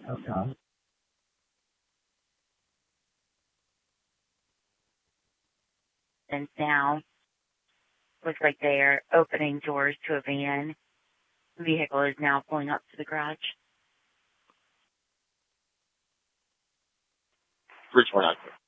Okay. And now, looks like they're opening doors to a van. The vehicle is now pulling up to the garage. Bridgeport Active.